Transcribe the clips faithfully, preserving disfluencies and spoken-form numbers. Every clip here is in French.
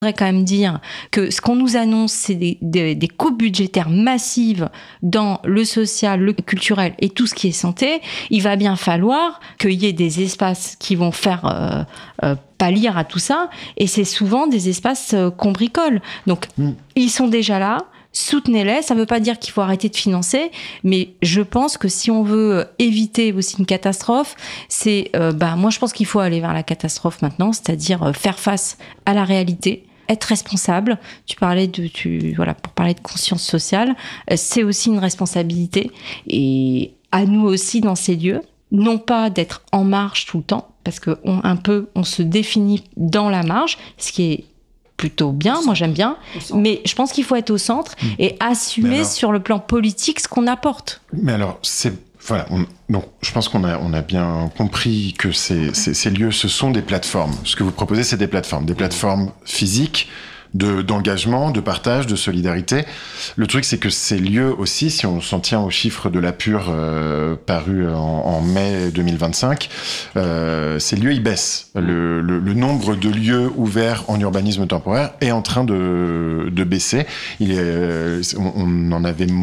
voudrais quand même dire que ce qu'on nous annonce, c'est des, des, des coupes budgétaires massives dans le social, le culturel et tout ce qui est santé. Il va bien falloir qu'il y ait des espaces qui vont faire euh, euh, pallier à tout ça. Et c'est souvent des espaces euh, qu'on bricole. Donc, mmh. ils sont déjà là. Soutenez-les, ça ne veut pas dire qu'il faut arrêter de financer, mais je pense que si on veut éviter aussi une catastrophe, c'est, euh, bah, moi je pense qu'il faut aller vers la catastrophe maintenant, c'est-à-dire euh, faire face à la réalité, être responsable. Tu parlais de, tu, voilà, pour parler de conscience sociale, euh, c'est aussi une responsabilité, et à nous aussi dans ces lieux, non pas d'être en marge tout le temps, parce que on, un peu, on se définit dans la marge, ce qui est plutôt bien, moi j'aime bien, mais je pense qu'il faut être au centre mmh. et assumer alors, sur le plan politique ce qu'on apporte. Mais alors, c'est, voilà, on, donc je pense qu'on a, on a bien compris que ces, ces, ces lieux, ce sont des plateformes. Ce que vous proposez, c'est des plateformes, des plateformes physiques, de, d'engagement, de partage, de solidarité. Le truc, c'est que ces lieux aussi, si on s'en tient aux chiffres de la Pure euh, paru en, en mai deux mille vingt-cinq, euh, ces lieux, ils baissent. Le, le, le nombre de lieux ouverts en urbanisme temporaire est en train de, de baisser. Il est, on, on en avait...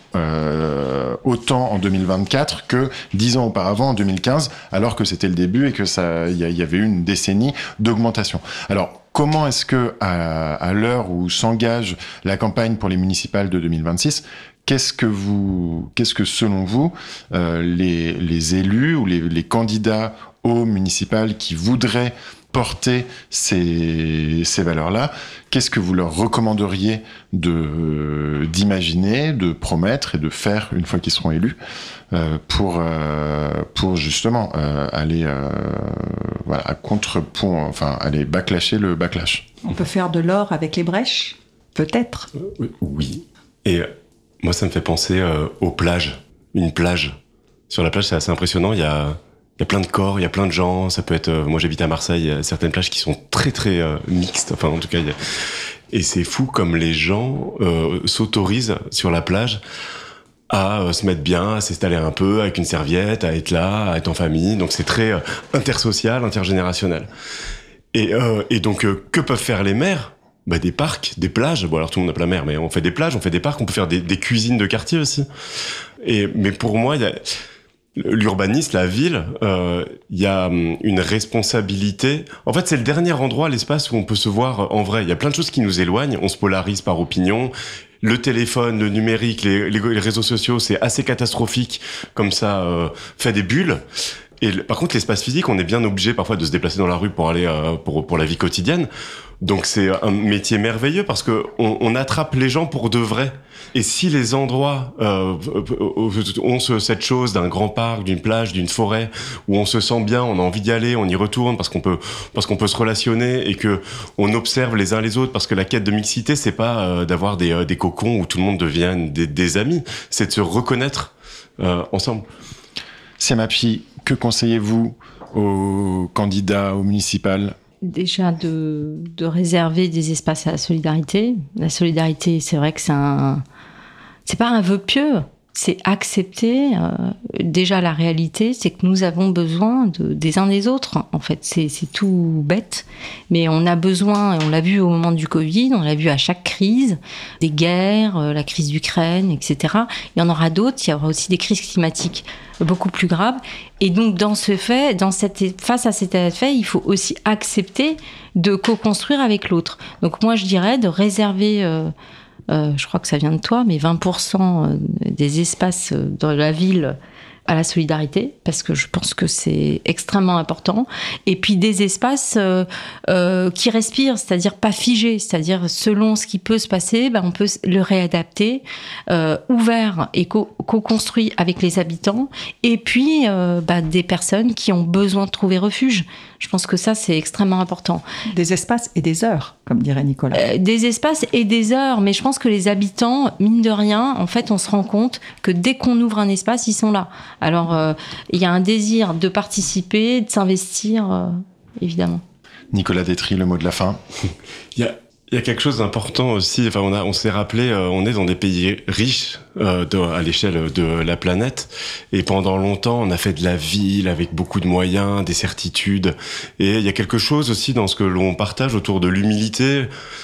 Euh, autant en deux mille vingt-quatre que dix ans auparavant, en deux mille quinze, alors que c'était le début et que ça, il y, y avait eu une décennie d'augmentation. Alors, comment est-ce que, à, à l'heure où s'engage la campagne pour les municipales de deux mille vingt-six, qu'est-ce que vous, qu'est-ce que selon vous, euh, les, les élus ou les, les candidats aux municipales qui voudraient porter ces, ces valeurs-là, qu'est-ce que vous leur recommanderiez de, d'imaginer, de promettre et de faire une fois qu'ils seront élus euh, pour, euh, pour justement euh, aller euh, voilà, à contre-pont, enfin aller backlasher le backlash? On peut faire de l'or avec les brèches, peut-être. Euh, oui. Et moi, ça me fait penser euh, aux plages. Une plage. Sur la plage, c'est assez impressionnant. Il y a... Il y a plein de corps, il y a plein de gens. Ça peut être, euh, moi j'habite à Marseille, il y a certaines plages qui sont très très euh, mixtes. Enfin, en tout cas, il y a... et c'est fou comme les gens euh, s'autorisent sur la plage à euh, se mettre bien, à s'installer un peu avec une serviette, à être là, à être en famille. Donc c'est très euh, intersocial, intergénérationnel. Et, euh, et donc euh, que peuvent faire les maires? Bah des parcs, des plages. Bon alors tout le monde n'a pas la mer, mais on fait des plages, on fait des parcs, on peut faire des, des cuisines de quartier aussi. Et mais pour moi, il y a l'urbanisme, la ville, il euh, y a une responsabilité. En fait, c'est le dernier endroit, l'espace où on peut se voir en vrai. Il y a plein de choses qui nous éloignent. On se polarise par opinion. Le téléphone, le numérique, les, les, les réseaux sociaux, c'est assez catastrophique. Comme ça, euh, fait des bulles. Et par contre, l'espace physique, on est bien obligé parfois de se déplacer dans la rue pour aller euh, pour pour la vie quotidienne. Donc c'est un métier merveilleux parce que on, on attrape les gens pour de vrai. Et si les endroits euh, ont ce, cette chose d'un grand parc, d'une plage, d'une forêt où on se sent bien, on a envie d'y aller, on y retourne parce qu'on peut parce qu'on peut se relationner et que on observe les uns les autres, parce que la quête de mixité, c'est pas euh, d'avoir des euh, des cocons où tout le monde devient des, des amis, c'est de se reconnaître euh, ensemble. C'est ma fille. Que conseillez-vous aux candidats, aux municipales? Déjà de, de réserver des espaces à la solidarité. La solidarité, c'est vrai que c'est un, c'est pas un vœu pieux, c'est accepter euh, déjà la réalité, c'est que nous avons besoin de, des uns des autres. En fait, c'est, c'est tout bête, mais on a besoin, et on l'a vu au moment du Covid, on l'a vu à chaque crise, des guerres, euh, la crise d'Ukraine, et cetera. Il y en aura d'autres, il y aura aussi des crises climatiques beaucoup plus graves. Et donc, dans ce fait, dans cette, face à cet effet, il faut aussi accepter de co-construire avec l'autre. Donc, moi, je dirais de réserver... Euh, Euh, je crois que ça vient de toi, mais vingt pour cent des espaces dans la ville à la solidarité, parce que je pense que c'est extrêmement important. Et puis des espaces euh, euh, qui respirent, c'est-à-dire pas figés, c'est-à-dire selon ce qui peut se passer, ben on peut le réadapter, euh, ouvert et co- co-construit avec les habitants, et puis euh, ben, des personnes qui ont besoin de trouver refuge. Je pense que ça, c'est extrêmement important. Des espaces et des heures, comme dirait Nicolas. Euh, des espaces et des heures, mais je pense que les habitants, mine de rien, en fait, on se rend compte que dès qu'on ouvre un espace, ils sont là. Alors, euh, il y a un désir de participer, de s'investir, euh, évidemment. Nicolas Détry, le mot de la fin. Il y a, Il y a quelque chose d'important aussi. Enfin, on a, on s'est rappelé, euh, on est dans des pays riches euh, de, à l'échelle de la planète, et pendant longtemps, on a fait de la ville avec beaucoup de moyens, des certitudes. Et il y a quelque chose aussi dans ce que l'on partage autour de l'humilité.